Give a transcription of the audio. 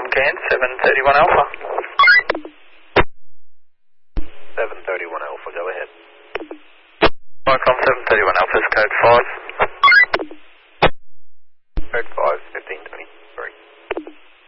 Can, 731 Alpha. 731 Alpha, go ahead. Vicom 731 Alpha's code 5.